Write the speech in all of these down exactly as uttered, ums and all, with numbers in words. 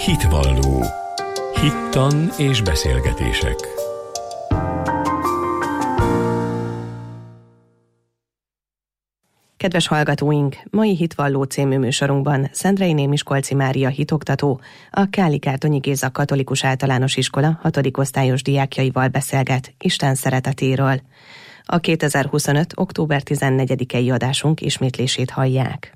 Hitvalló. Hittan és beszélgetések. Kedves hallgatóink! Mai Hitvalló című műsorunkban Szendrei Némiskolczy Mária hitoktató, a Káli-Kártonyi Géza Katolikus Általános Iskola hatodik osztályos diákjaival beszélget Isten szeretetéről. A kétezer-huszonöt. október tizennegyedikei adásunk ismétlését hallják.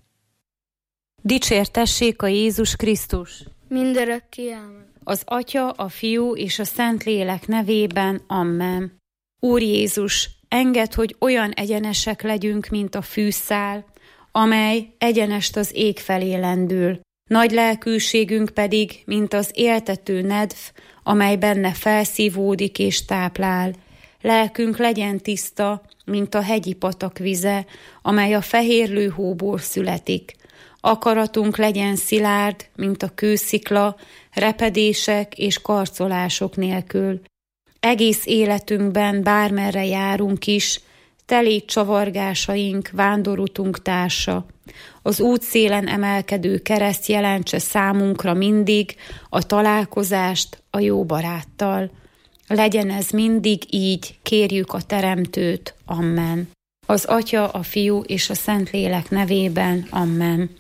Dicsértessék a Jézus Krisztus! Mindörökké ámen. Az Atya, a Fiú és a Szentlélek nevében, amen. Úr Jézus, engedd, hogy olyan egyenesek legyünk, mint a fűszál, amely egyenest az ég felé lendül. Nagy lelkűségünk pedig, mint az éltető nedv, amely benne felszívódik és táplál. Lelkünk legyen tiszta, mint a hegyi patak vize, amely a fehérlő hóból születik. Akaratunk legyen szilárd, mint a kőszikla, repedések és karcolások nélkül. Egész életünkben bármerre járunk is, telít csavargásaink, vándorutunk társa. Az útszélen emelkedő kereszt jelentse számunkra mindig a találkozást a jó baráttal. Legyen ez mindig így, kérjük a Teremtőt, amen. Az Atya, a Fiú és a Szentlélek nevében, amen.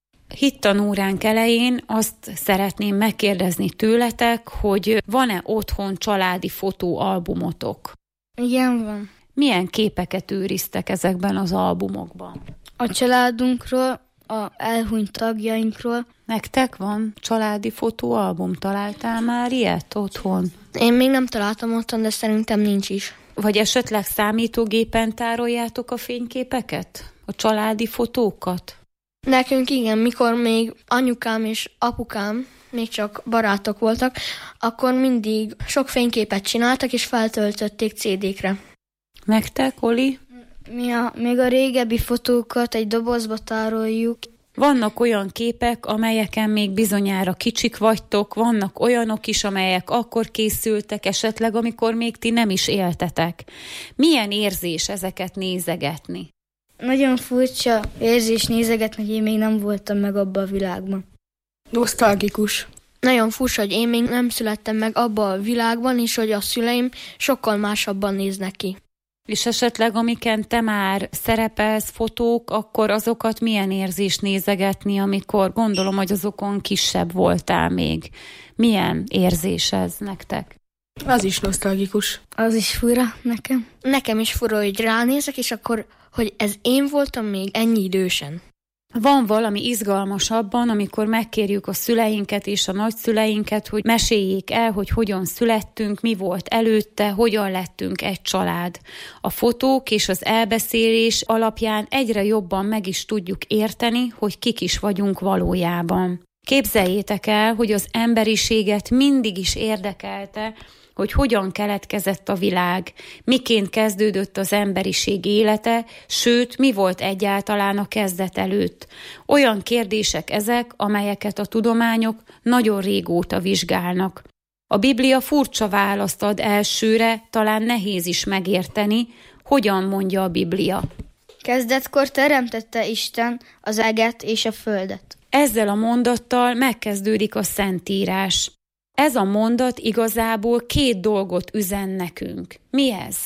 Hittanóránk elején azt szeretném megkérdezni tőletek, hogy van-e otthon családi fotóalbumotok? Igen, van. Milyen képeket őriztek ezekben az albumokban? A családunkról, a elhunyt tagjainkról. Nektek van családi fotóalbum? Találtál már ilyet otthon? Én még nem találtam otthon, de szerintem nincs is. Vagy esetleg számítógépen tároljátok a fényképeket? A családi fotókat? Nekünk igen, mikor még anyukám és apukám még csak barátok voltak, akkor mindig sok fényképet csináltak és feltöltötték cé dé-kre. Nektek, Oli? Mi a, még a régebbi fotókat egy dobozba tároljuk. Vannak olyan képek, amelyeken még bizonyára kicsik vagytok, vannak olyanok is, amelyek akkor készültek, esetleg amikor még ti nem is éltetek. Milyen érzés ezeket nézegetni? Nagyon furcsa érzés nézegetni, hogy én még nem voltam meg abba a világban. Nosztalgikus. Nagyon furcsa, hogy én még nem születtem meg abba a világban, és hogy a szüleim sokkal másabban néznek ki. És esetleg amiken te már szerepelsz, fotók, akkor azokat milyen érzés nézegetni, amikor gondolom, hogy azokon kisebb voltál még. Milyen érzés ez nektek? Az is nosztalgikus. Az is fura nekem. Nekem is fura, hogy ránézek, és akkor, hogy ez én voltam még ennyi idősen. Van valami izgalmas abban, amikor megkérjük a szüleinket és a nagyszüleinket, hogy meséljék el, hogy hogyan születtünk, mi volt előtte, hogyan lettünk egy család. A fotók és az elbeszélés alapján egyre jobban meg is tudjuk érteni, hogy kik is vagyunk valójában. Képzeljétek el, hogy az emberiséget mindig is érdekelte, hogy hogyan keletkezett a világ, miként kezdődött az emberiség élete, sőt, mi volt egyáltalán a kezdet előtt. Olyan kérdések ezek, amelyeket a tudományok nagyon régóta vizsgálnak. A Biblia furcsa választ ad elsőre, talán nehéz is megérteni, hogyan mondja a Biblia. Kezdetkor teremtette Isten az eget és a földet. Ezzel a mondattal megkezdődik a Szentírás. Ez a mondat igazából két dolgot üzen nekünk. Mi ez?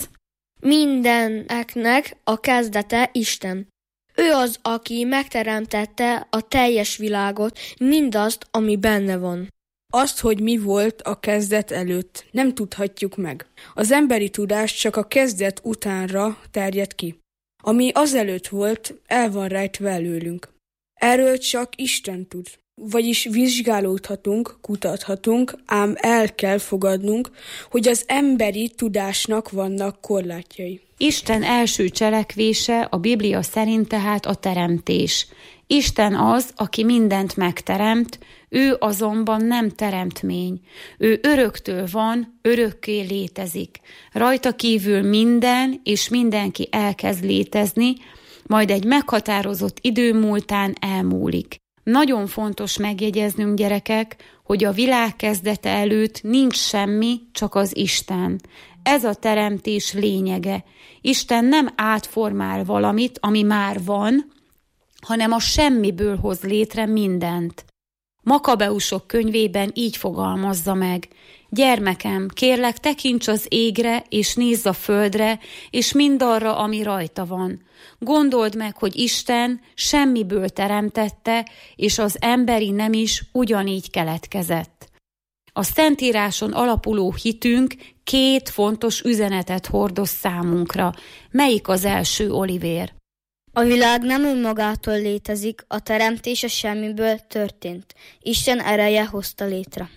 Mindeneknek a kezdete Isten. Ő az, aki megteremtette a teljes világot, mindazt, ami benne van. Azt, hogy mi volt a kezdet előtt, nem tudhatjuk meg. Az emberi tudás csak a kezdet utánra terjed ki. Ami azelőtt volt, el van rejtve előlünk. Erről csak Isten tud. Vagyis vizsgálódhatunk, kutathatunk, ám el kell fogadnunk, hogy az emberi tudásnak vannak korlátjai. Isten első cselekvése a Biblia szerint tehát a teremtés. Isten az, aki mindent megteremt, ő azonban nem teremtmény. Ő öröktől van, örökké létezik. Rajta kívül minden és mindenki elkezd létezni, majd egy meghatározott idő múltán elmúlik. Nagyon fontos megjegyeznünk, gyerekek, hogy a világ kezdete előtt nincs semmi, csak az Isten. Ez a teremtés lényege. Isten nem átformál valamit, ami már van, hanem a semmiből hoz létre mindent. Makabeusok könyvében így fogalmazza meg: gyermekem, kérlek, tekints az égre, és nézz a földre, és mindarra, ami rajta van. Gondold meg, hogy Isten semmiből teremtette, és az emberi nem is ugyanígy keletkezett. A Szentíráson alapuló hitünk két fontos üzenetet hordoz számunkra. Melyik az első, Olivér? A világ nem önmagától létezik, a teremtés a semmiből történt. Isten ereje hozta létre.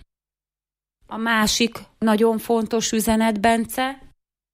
A másik nagyon fontos üzenet, Bence?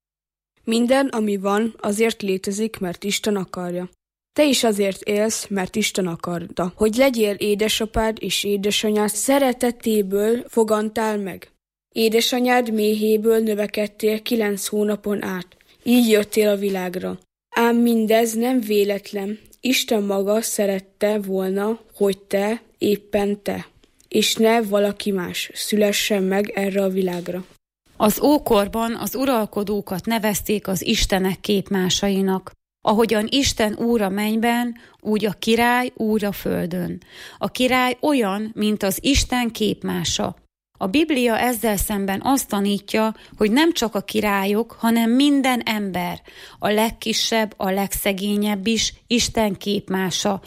Minden, ami van, azért létezik, mert Isten akarja. Te is azért élsz, mert Isten akarta, hogy legyél édesapád és édesanyád szeretetéből fogantál meg. Édesanyád méhéből növekedtél kilenc hónapon át. Így jöttél a világra. Ám mindez nem véletlen. Isten maga szerette volna, hogy te, éppen te, és ne valaki más szülessen meg erre a világra. Az ókorban az uralkodókat nevezték az istenek képmásainak. Ahogyan Isten úr a mennyben, úgy a király úr a földön. A király olyan, mint az Isten képmása. A Biblia ezzel szemben azt tanítja, hogy nem csak a királyok, hanem minden ember, a legkisebb, a legszegényebb is Isten képmása.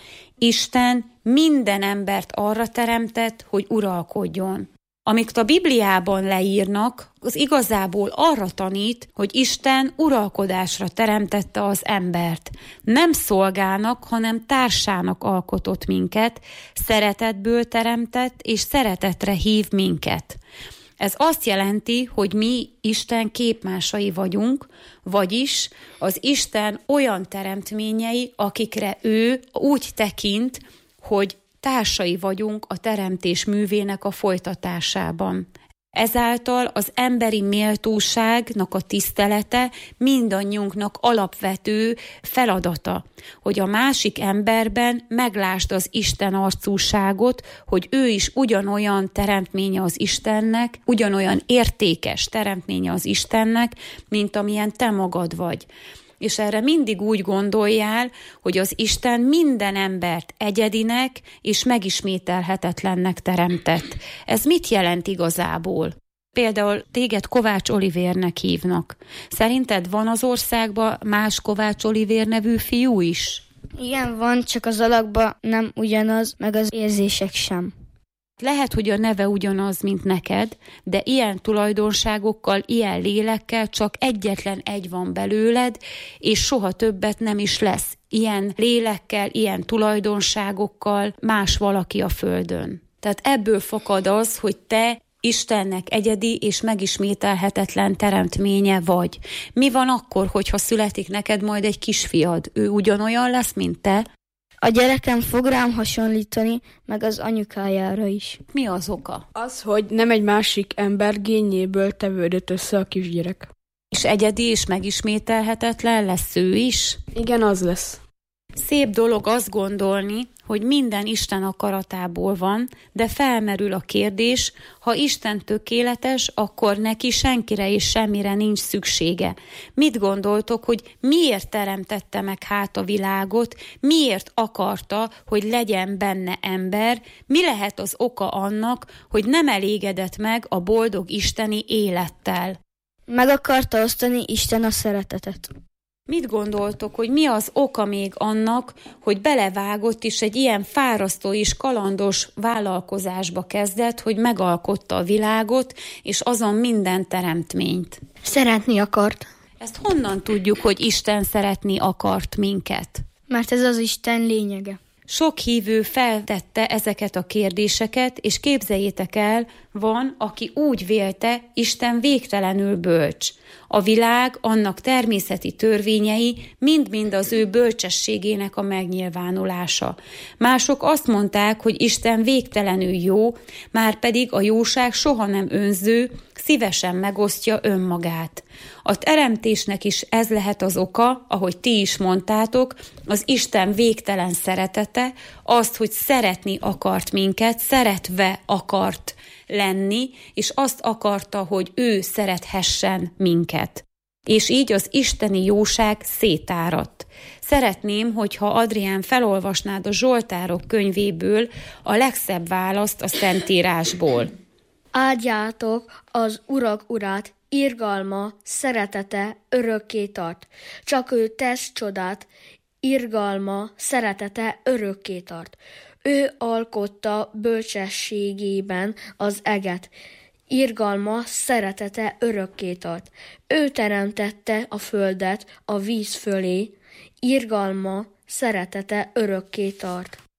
Isten minden embert arra teremtett, hogy uralkodjon. Amit a Bibliában leírnak, az igazából arra tanít, hogy Isten uralkodásra teremtette az embert. Nem szolgának, hanem társának alkotott minket, szeretetből teremtett és szeretetre hív minket. Ez azt jelenti, hogy mi Isten képmásai vagyunk, vagyis az Isten olyan teremtményei, akikre ő úgy tekint, hogy társai vagyunk a teremtés művének a folytatásában. Ezáltal az emberi méltóságnak a tisztelete mindannyiunknak alapvető feladata, hogy a másik emberben meglásd az Isten arcúságot, hogy ő is ugyanolyan teremtménye az Istennek, ugyanolyan értékes teremtménye az Istennek, mint amilyen te magad vagy. És erre mindig úgy gondoljál, hogy az Isten minden embert egyedinek és megismételhetetlennek teremtett. Ez mit jelent igazából? Például téged Kovács Olivérnek hívnak. Szerinted van az országban más Kovács Olivér nevű fiú is? Igen, van, csak az alakban nem ugyanaz, meg az érzések sem. Lehet, hogy a neve ugyanaz, mint neked, de ilyen tulajdonságokkal, ilyen lélekkel csak egyetlen egy van belőled, és soha többet nem is lesz. Ilyen lélekkel, ilyen tulajdonságokkal más valaki a földön. Tehát ebből fakad az, hogy te Istennek egyedi és megismételhetetlen teremtménye vagy. Mi van akkor, hogyha születik neked majd egy kisfiad? Ő ugyanolyan lesz, mint te? A gyerekem fog rám hasonlítani, meg az anyukájára is. Mi az oka? Az, hogy nem egy másik ember génjéből tevődött össze a kisgyerek. És egyedi és megismételhetetlen lesz ő is? Igen, az lesz. Szép dolog azt gondolni, hogy minden Isten akaratából van, de felmerül a kérdés, ha Isten tökéletes, akkor neki senkire és semmire nincs szüksége. Mit gondoltok, hogy miért teremtette meg hát a világot, miért akarta, hogy legyen benne ember, mi lehet az oka annak, hogy nem elégedett meg a boldog isteni élettel? Meg akarta osztani Isten a szeretetet. Mit gondoltok, hogy mi az oka még annak, hogy belevágott is egy ilyen fárasztó és kalandos vállalkozásba kezdett, hogy megalkotta a világot, és azon minden teremtményt? Szeretni akart. Ezt honnan tudjuk, hogy Isten szeretni akart minket? Mert ez az Isten lényege. Sok hívő feltette ezeket a kérdéseket, és képzeljétek el, van, aki úgy vélte, Isten végtelenül bölcs. A világ, annak természeti törvényei mind-mind az ő bölcsességének a megnyilvánulása. Mások azt mondták, hogy Isten végtelenül jó, márpedig a jóság soha nem önző, szívesen megosztja önmagát. A teremtésnek is ez lehet az oka, ahogy ti is mondtátok, az Isten végtelen szeretete, azt, hogy szeretni akart minket, szeretve akart lenni, és azt akarta, hogy ő szerethessen minket. és így az isteni jóság szétáradt. Szeretném, hogyha Adrián felolvasnád a Zsoltárok könyvéből a legszebb választ a Szentírásból. Áldjátok az Urak urát, irgalma, szeretete örökké tart. Csak ő tesz csodát, irgalma, szeretete örökké tart. Ő alkotta bölcsességében az eget, irgalma, szeretete örökké tart. Ő teremtette a földet a víz fölé, irgalma, szeretete örökké tart.